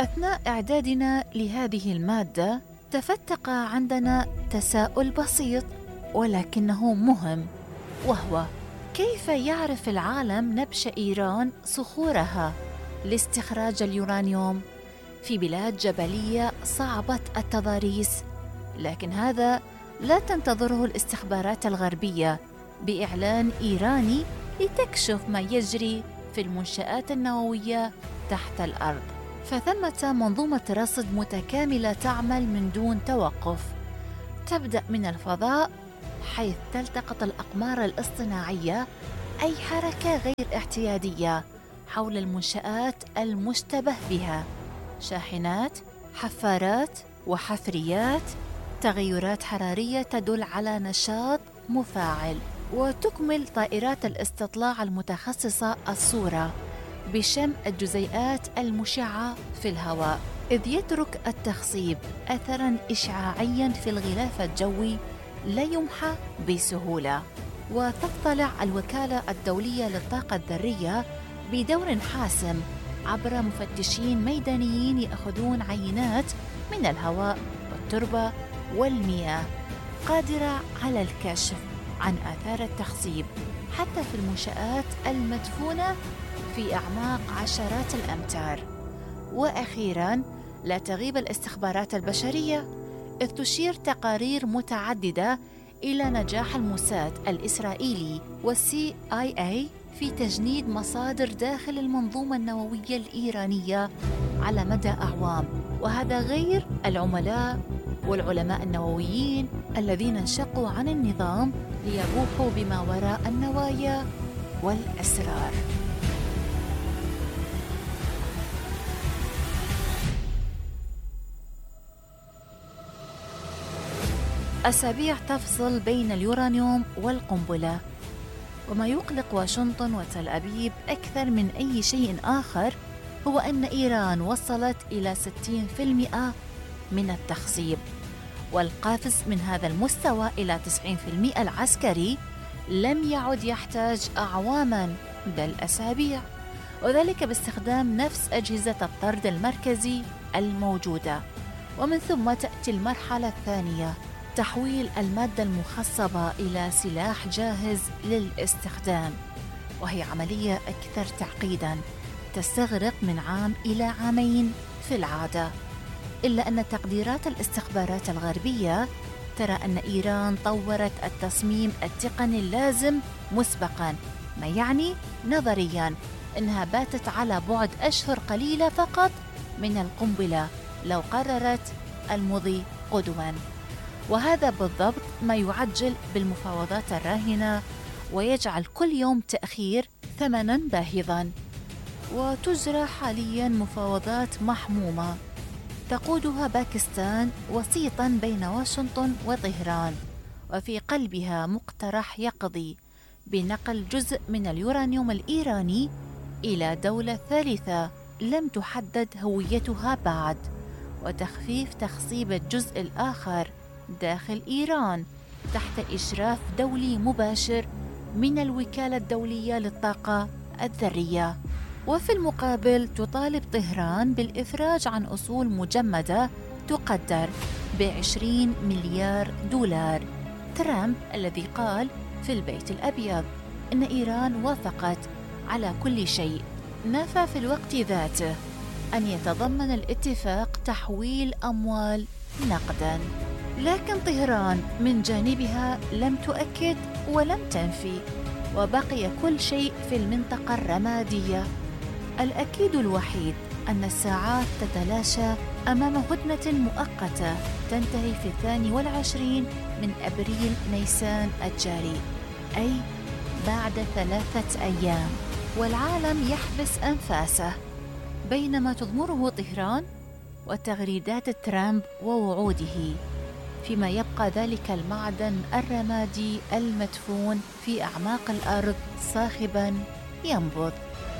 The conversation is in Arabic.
أثناء إعدادنا لهذه المادة تفتق عندنا تساؤل بسيط ولكنه مهم، وهو كيف يعرف العالم نبش إيران صخورها لاستخراج اليورانيوم في بلاد جبلية صعبة التضاريس؟ لكن هذا لا تنتظره الاستخبارات الغربية بإعلان إيراني لتكشف ما يجري في المنشآت النووية تحت الأرض. فثمة منظومة رصد متكاملة تعمل من دون توقف، تبدأ من الفضاء حيث تلتقط الأقمار الاصطناعية أي حركة غير اعتيادية حول المنشآت المشتبه بها، شاحنات، حفارات وحفريات، تغيرات حرارية تدل على نشاط مفاعل، وتكمل طائرات الاستطلاع المتخصصة الصورة بشم الجزيئات المشعة في الهواء، إذ يترك التخصيب أثراً إشعاعياً في الغلاف الجوي لا يمحى بسهولة. وتطلع الوكالة الدولية للطاقة الذرية بدور حاسم عبر مفتشين ميدانيين يأخذون عينات من الهواء والتربة والمياه، قادرة على الكشف عن آثار التخصيب حتى في المنشآت المدفونة في أعماق عشرات الأمتار. وأخيراً، لا تغيب الاستخبارات البشرية، إذ تشير تقارير متعددة إلى نجاح الموساد الإسرائيلي والCIA في تجنيد مصادر داخل المنظومة النووية الإيرانية على مدى أعوام، وهذا غير العملاء والعلماء النوويين الذين انشقوا عن النظام ليبوحوا بما وراء النوايا والأسرار. أسابيع تفصل بين اليورانيوم والقنبلة، وما يقلق واشنطن وتل أبيب أكثر من أي شيء آخر هو أن إيران وصلت إلى 60% من التخصيب، والقفز من هذا المستوى إلى 90% العسكري لم يعد يحتاج أعواماً بل أسابيع، وذلك باستخدام نفس أجهزة الطرد المركزي الموجودة. ومن ثم تأتي المرحلة الثانية، تحويل المادة المخصبة إلى سلاح جاهز للاستخدام، وهي عملية أكثر تعقيداً تستغرق من عام إلى عامين في العادة. إلا أن تقديرات الاستخبارات الغربية ترى أن إيران طورت التصميم التقني اللازم مسبقاً، ما يعني نظرياً أنها باتت على بعد أشهر قليلة فقط من القنبلة لو قررت المضي قدماً. وهذا بالضبط ما يعجل بالمفاوضات الراهنة ويجعل كل يوم تأخير ثمناً باهظاً. وتجرى حالياً مفاوضات محمومة تقودها باكستان وسيطاً بين واشنطن وطهران، وفي قلبها مقترح يقضي بنقل جزء من اليورانيوم الإيراني إلى دولة ثالثة لم تحدد هويتها بعد، وتخفيف تخصيب الجزء الآخر داخل إيران تحت إشراف دولي مباشر من الوكالة الدولية للطاقة الذرية. وفي المقابل تطالب طهران بالإفراج عن أصول مجمدة تقدر ب20 مليار دولار. ترامب الذي قال في البيت الأبيض إن إيران وافقت على كل شيء، نفى في الوقت ذاته أن يتضمن الاتفاق تحويل أموال نقداً. لكن طهران من جانبها لم تؤكد ولم تنفي، وبقي كل شيء في المنطقة الرمادية. الأكيد الوحيد أن الساعات تتلاشى أمام هدنة مؤقتة تنتهي في 22 من أبريل نيسان الجاري، أي بعد 3 أيام، والعالم يحبس أنفاسه بينما تضمره طهران وتغريدات ترامب ووعوده، فيما يبقى ذلك المعدن الرمادي المدفون في أعماق الأرض صاخباً ينبض.